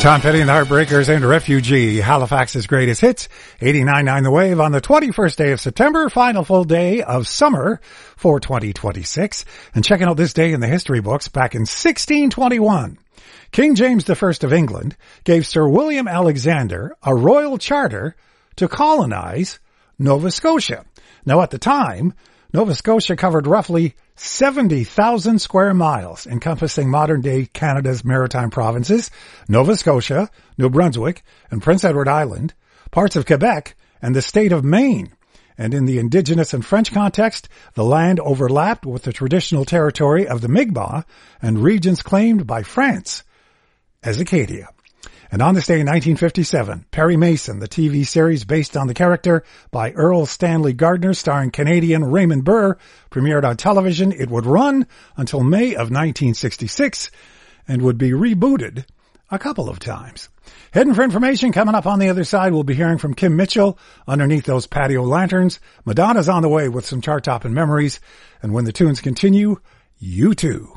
Tom Petty and the Heartbreakers and Refugee, Halifax's greatest hits, 89.9 The Wave on the 21st day of September, final full day of summer for 2026. And checking out this day in the history books, back in 1621, King James I of England gave Sir William Alexander a royal charter to colonize Nova Scotia. Now at the time, Nova Scotia covered roughly 70,000 square miles, encompassing modern-day Canada's maritime provinces, Nova Scotia, New Brunswick, and Prince Edward Island, parts of Quebec, and the state of Maine. And in the Indigenous and French context, the land overlapped with the traditional territory of the Mi'kmaq and regions claimed by France as Acadia. And on this day in 1957, Perry Mason, the TV series based on the character by Earl Stanley Gardner starring Canadian Raymond Burr, premiered on television. It would run until May of 1966 and would be rebooted a couple of times. Heading for information, coming up on the other side, we'll be hearing from Kim Mitchell underneath those patio lanterns. Madonna's on the way with some chart-topping memories. And when the tunes continue, you too.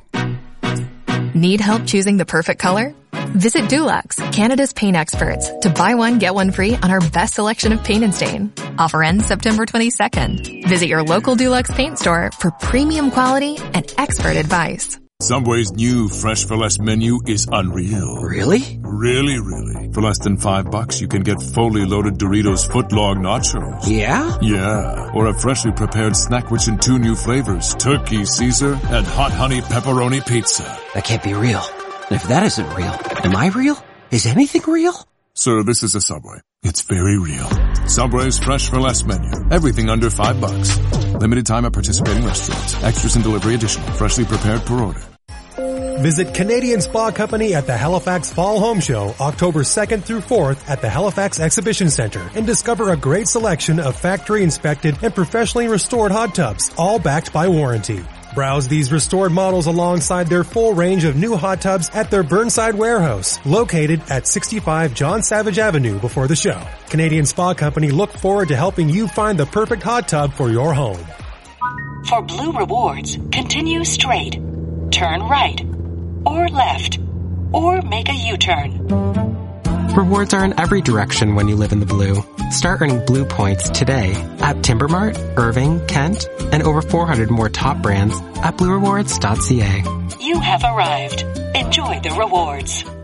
Need help choosing the perfect color? Visit Dulux, Canada's paint experts, to buy one, get one free on our best selection of paint and stain. Offer ends September 22nd. Visit your local Dulux paint store for premium quality and expert advice. Subway's new Fresh for Less menu is unreal. Really? Really, really. For less than $5, you can get fully loaded Doritos footlong nachos. Yeah? Yeah. Or a freshly prepared snack rich in 2 new flavors, Turkey Caesar and Hot Honey Pepperoni Pizza. That can't be real. And if that isn't real, am I real? Is anything real? Sir, this is a Subway. It's very real. Subway's Fresh for Less menu. Everything under $5. Limited time at participating restaurants. Extras and delivery additional. Freshly prepared per order. Visit Canadian Spa Company at the Halifax Fall Home Show, October 2nd through 4th at the Halifax Exhibition Center, and discover a great selection of factory-inspected and professionally restored hot tubs, all backed by warranty. Browse these restored models alongside their full range of new hot tubs at their Burnside warehouse, located at 65 John Savage Avenue before the show. Canadian Spa Company look forward to helping you find the perfect hot tub for your home. For Blue Rewards, continue straight, turn right, or left, or make a U-turn. Rewards are in every direction when you live in the Blue. Start earning Blue points today at Timbermart, Irving, Kent, and over 400 more top brands at bluerewards.ca. You have arrived. Enjoy the rewards.